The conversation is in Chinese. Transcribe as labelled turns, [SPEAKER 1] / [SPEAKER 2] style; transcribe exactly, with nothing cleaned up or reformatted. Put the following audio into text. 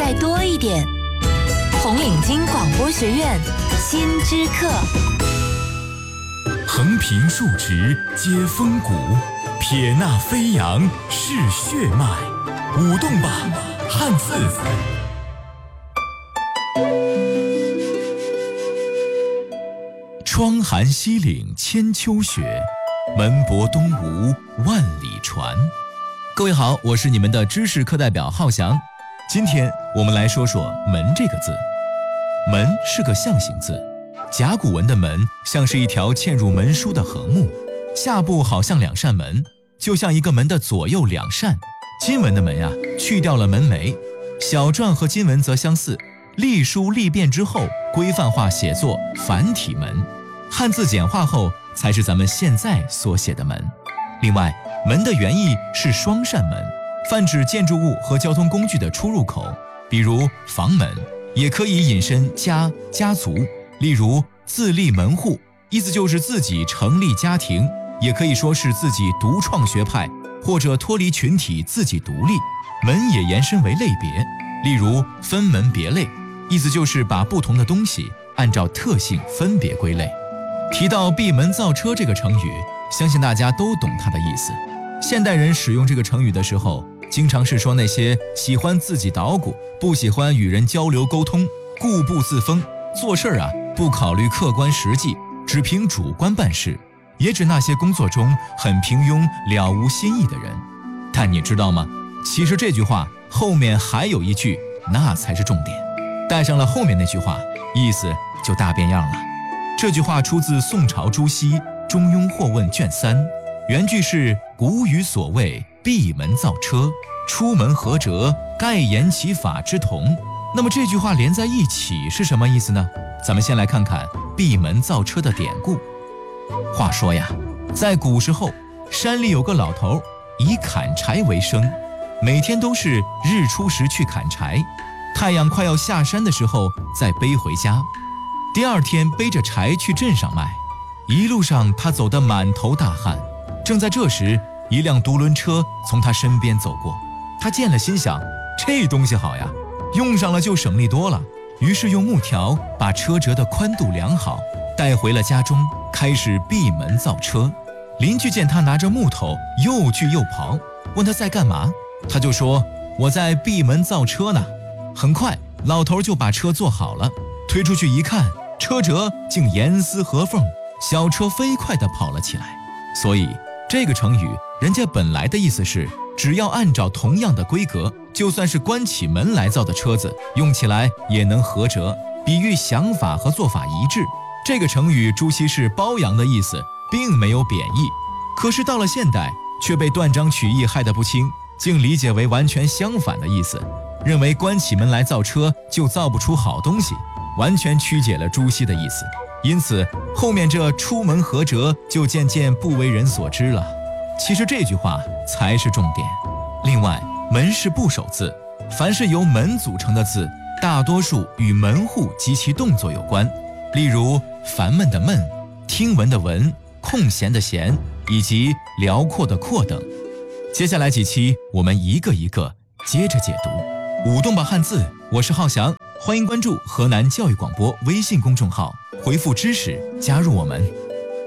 [SPEAKER 1] 再多一点。红领巾广播学院新知课。
[SPEAKER 2] 横平竖直接风骨，撇捺飞扬是血脉。舞动吧，汉字！窗含西岭千秋雪，门泊东吴万里船。各位好，我是你们的知识课代表浩翔。今天我们来说说门这个字。门是个象形字，甲骨文的门像是一条嵌入门书的横木，下部好像两扇门，就像一个门的左右两扇。金文的门呀、啊，去掉了门楣，小篆和金文则相似，隶书隶变之后规范化写作繁体门，汉字简化后才是咱们现在所写的门。另外，门的原意是双扇门，泛指建筑物和交通工具的出入口，比如房门，也可以引申家、家族，例如自立门户，意思就是自己成立家庭，也可以说是自己独创学派，或者脱离群体自己独立。门也延伸为类别，例如分门别类，意思就是把不同的东西按照特性分别归类。提到闭门造车这个成语，相信大家都懂它的意思。现代人使用这个成语的时候，经常是说那些喜欢自己捣鼓，不喜欢与人交流沟通，固步自封，做事啊不考虑客观实际，只凭主观办事，也指那些工作中很平庸了无新意的人。但你知道吗？其实这句话后面还有一句，那才是重点。带上了后面那句话，意思就大变样了。这句话出自宋朝朱熹《中庸惑问》卷三，原句是古语所谓闭门造车，出门合辙，盖言其法之同。那么这句话连在一起是什么意思呢？咱们先来看看闭门造车的典故。话说呀，在古时候，山里有个老头，以砍柴为生，每天都是日出时去砍柴，太阳快要下山的时候再背回家。第二天背着柴去镇上卖，一路上他走得满头大汗。正在这时，一辆独轮车从他身边走过，他见了心想，这东西好呀，用上了就省力多了，于是用木条把车辙的宽度量好，带回了家中，开始闭门造车。邻居见他拿着木头又锯又刨，问他在干嘛，他就说我在闭门造车呢。很快老头就把车做好了，推出去一看，车辙竟严丝合缝，小车飞快地跑了起来。所以这个成语人家本来的意思是，只要按照同样的规格，就算是关起门来造的车子，用起来也能合辙，比喻想法和做法一致。这个成语朱熹是褒扬的意思，并没有贬义。可是到了现代，却被断章取义害得不轻，竟理解为完全相反的意思，认为关起门来造车就造不出好东西，完全曲解了朱熹的意思。因此后面这出门合辙就渐渐不为人所知了。其实这句话才是重点。另外，门是部首字，凡是由门组成的字，大多数与门户及其动作有关，例如烦闷的闷、听闻的闻、空闲的闲，以及辽阔的阔等。接下来几期我们一个一个接着解读。舞动吧汉字，我是浩翔，欢迎关注河南教育广播微信公众号，回复知识加入我们。